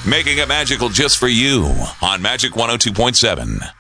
Making it magical just for you on Magic 102.7.